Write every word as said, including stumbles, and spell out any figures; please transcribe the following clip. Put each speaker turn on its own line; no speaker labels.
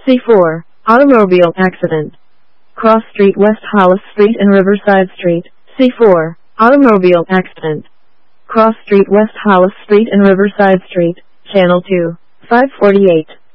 C four. Automobile accident. Cross Street, West Hollis Street and Riverside Street. C four. Automobile accident. Cross Street, West Hollis Street and Riverside Street. Channel two. five forty-eight.